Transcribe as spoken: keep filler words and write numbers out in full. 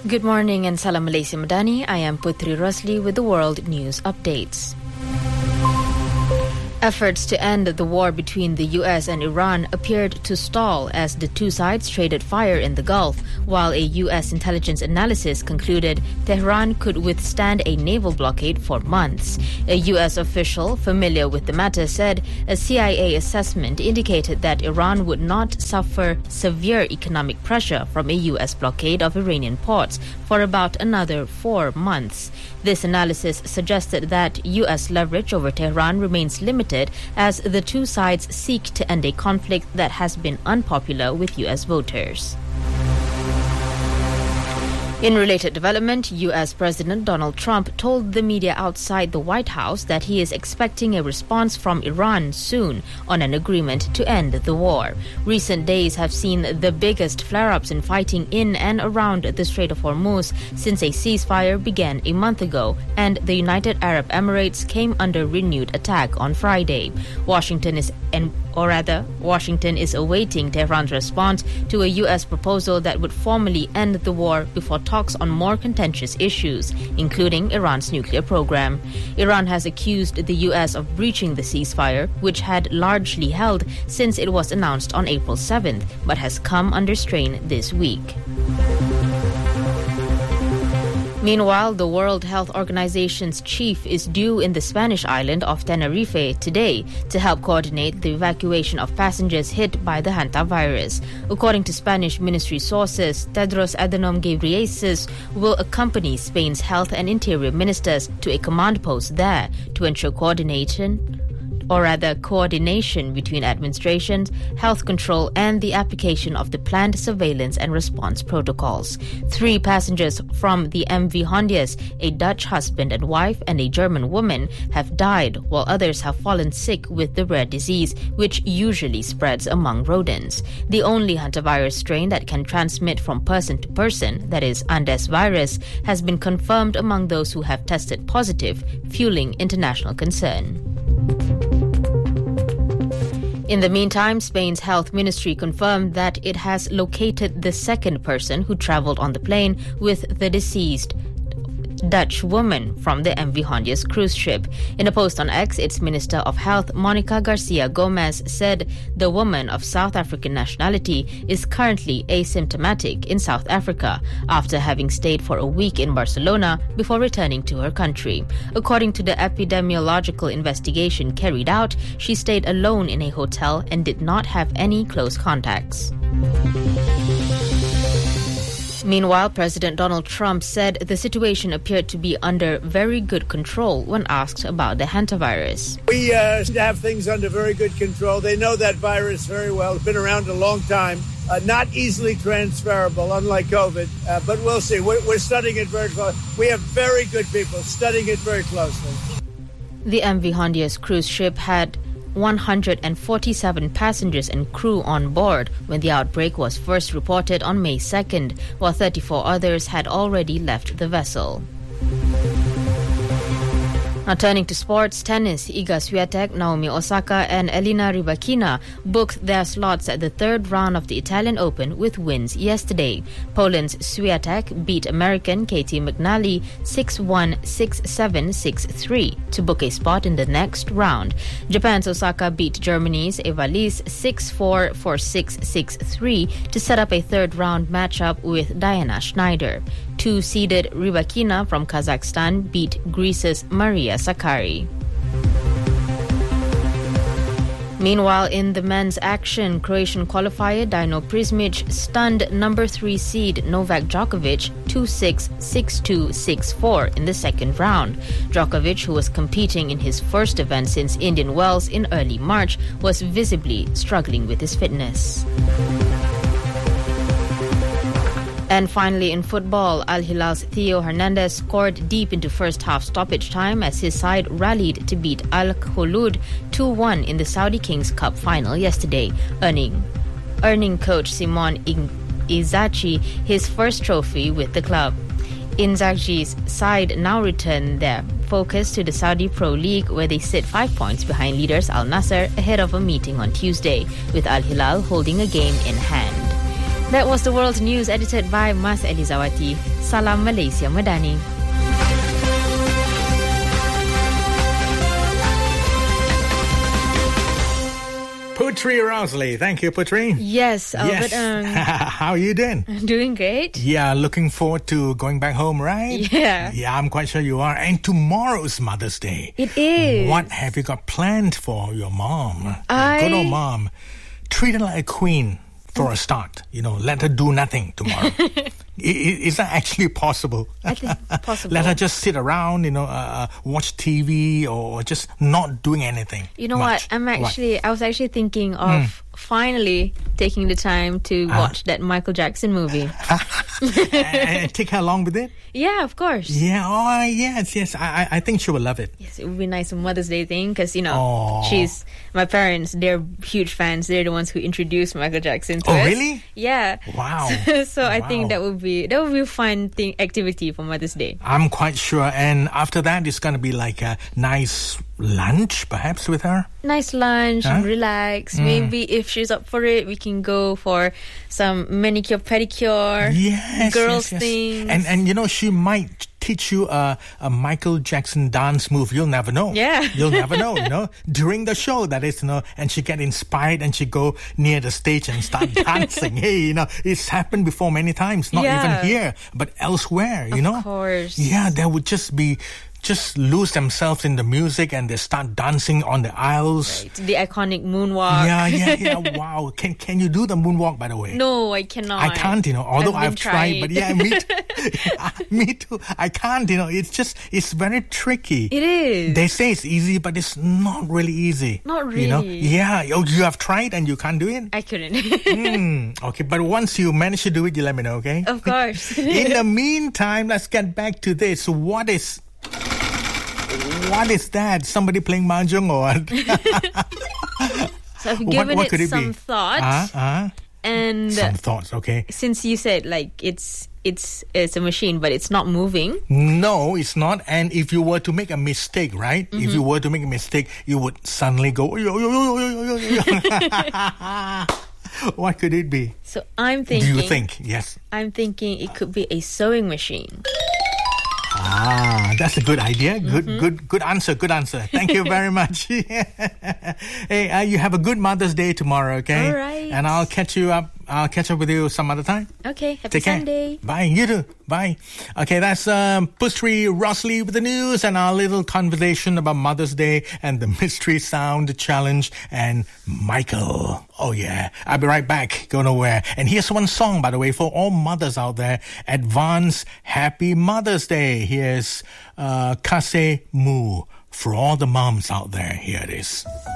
Good morning and Salam Malaysia Madani. I am Putri Rosli with the World News Updates. Efforts to end the war between the U S and Iran appeared to stall as the two sides traded fire in the Gulf, while a U S intelligence analysis concluded Tehran could withstand a naval blockade for months. A U S official familiar with the matter said a C I A assessment indicated that Iran would not suffer severe economic pressure from a U S blockade of Iranian ports for about another four months. This analysis suggested that U S leverage over Tehran remains limited as the two sides seek to end a conflict that has been unpopular with U S voters. In related development, U S President Donald Trump told the media outside the White House that he is expecting a response from Iran soon on an agreement to end the war. Recent days have seen the biggest flare-ups in fighting in and around the Strait of Hormuz since a ceasefire began a month ago, and the United Arab Emirates came under renewed attack on Friday. Washington is en- or rather, Washington is awaiting Tehran's response to a U S proposal that would formally end the war before talks on more contentious issues, including Iran's nuclear program. Iran has accused the U S of breaching the ceasefire, which had largely held since it was announced on April seventh, but has come under strain this week. Meanwhile, the World Health Organization's chief is due in the Spanish island of Tenerife today to help coordinate the evacuation of passengers hit by the hantavirus. According to Spanish ministry sources, Tedros Adhanom Ghebreyesus will accompany Spain's health and interior ministers to a command post there to ensure coordination or rather coordination between administrations, health control and the application of the planned surveillance and response protocols. Three passengers from the M V Hondias, a Dutch husband and wife and a German woman, have died, while others have fallen sick with the rare disease, which usually spreads among rodents. The only hantavirus strain that can transmit from person to person, that is Andes virus, has been confirmed among those who have tested positive, fueling international concern. In the meantime, Spain's health ministry confirmed that it has located the second person who traveled on the plane with the deceased Dutch woman from the M V Hondias cruise ship. In a post on X, its Minister of Health, Monica Garcia Gomez, said the woman of South African nationality is currently asymptomatic in South Africa after having stayed for a week in Barcelona before returning to her country. According to the epidemiological investigation carried out, she stayed alone in a hotel and did not have any close contacts. Meanwhile, President Donald Trump said the situation appeared to be under very good control when asked about the hantavirus. We uh, have things under very good control. They know that virus very well. It's been around a long time. Uh, not easily transferable, unlike COVID. Uh, but we'll see. We're, we're studying it very closely. We have very good people studying it very closely. The M V Hondias cruise ship had one hundred forty-seven passengers and crew on board when the outbreak was first reported on May second, while thirty-four others had already left the vessel. Now turning to sports, tennis, Iga Swiatek, Naomi Osaka and Elina Rybakina booked their slots at the third round of the Italian Open with wins yesterday. Poland's Swiatek beat American Katie McNally six one, six seven, six three to book a spot in the next round. Japan's Osaka beat Germany's Eva Lys six four, four six, six three to set up a third round matchup with Diana Schneider. Two-seeded Rybakina from Kazakhstan beat Greece's Maria Sakkari. Meanwhile, in the men's action, Croatian qualifier Dino Prismic stunned number three seed Novak Djokovic two six, six two, six four in the second round. Djokovic, who was competing in his first event since Indian Wells in early March, was visibly struggling with his fitness. And finally, in football, Al Hilal's Theo Hernandez scored deep into first half stoppage time as his side rallied to beat Al Khulud two one in the Saudi Kings Cup final yesterday, earning earning coach Simon Inzaghi his first trophy with the club. Inzaghi's side now return their focus to the Saudi Pro League, where they sit five points behind leaders Al Nassr ahead of a meeting on Tuesday, with Al Hilal holding a game in hand. That was the world news edited by Mas Elizawati. Salam Malaysia Madani. Putri Rosalie. Thank you, Putri. Yes. Uh, yes. But, um, how are you doing? Doing great. Yeah, looking forward to going back home, right? Yeah. Yeah, I'm quite sure you are. And tomorrow's Mother's Day. It is. What have you got planned for your mom? I... Good old mom. Treat her like a queen for a start. You know, let her do nothing tomorrow. Is that actually possible? I think possible. Let her just sit around, you know, uh, watch T V or just not doing anything. You know much. what? I'm actually, what? I was actually thinking of mm. finally taking the time to uh. watch that Michael Jackson movie. And take her along with it? Yeah, of course. Yeah, oh, yes, yes. I, I think she will love it. Yes, it would be nice, a Mother's Day thing, because, you know, oh. she's, my parents, they're huge fans. They're the ones who introduced Michael Jackson to oh, us. Oh, really? Yeah. Wow. So wow. I think that would be, that would be a fun thing, activity for Mother's Day. I'm quite sure. And after that, it's going to be like a nice lunch, perhaps, with her? Nice lunch, huh? and relax. Mm. Maybe if she's up for it, we can go for some manicure, pedicure, yes, girls yes, yes. things. And, and, you know, she might teach you a, a Michael Jackson dance move. You'll never know. Yeah. You'll never know, you know. During the show, that is, you know, and she get inspired and she go near the stage and start dancing. Hey, you know, it's happened before many times. Not yeah. even here, but elsewhere, you of know. Of course. Yeah, there would just be... just lose themselves in the music and they start dancing on the aisles. Right. The iconic moonwalk. Yeah, yeah, yeah. Wow. Can can you do the moonwalk, by the way? No, I cannot. I can't, you know, although I've, I've tried. tried. But yeah, me too. me too. I can't, you know, it's just, it's very tricky. It is. They say it's easy, but it's not really easy. Not really. You know? Yeah. Oh, you have tried and you can't do it? I couldn't. mm, okay, but once you manage to do it, you let me know, okay? Of course. In the meantime, let's get back to this. What is... What is that? Somebody playing mahjong or what? So I've given what, what it, it some be? thought. Uh, uh, and some thoughts, okay. Since you said like it's it's it's a machine, but it's not moving. No, it's not. And if you were to make a mistake, right? Mm-hmm. If you were to make a mistake, you would suddenly go. Yo, yo, yo, yo, yo, yo. What could it be? So I'm thinking. Do you think? Yes. I'm thinking it could be a sewing machine. Ah, that's a good idea. Good, mm-hmm. good, good answer. Good answer. Thank you very much. Hey, uh, you have a good Mother's Day tomorrow, okay? All right. And I'll catch you up. I'll catch up with you some other time. Okay. Happy Take Sunday. Care. Bye. You too. Bye. Okay, that's um, Putri Rosalie with the news and our little conversation about Mother's Day and the Mystery Sound Challenge and Michael. Oh, yeah. I'll be right back. Go nowhere. And here's one song, by the way, for all mothers out there. Advance Happy Mother's Day. Here's uh, Kase Mu. For all the moms out there, here it is.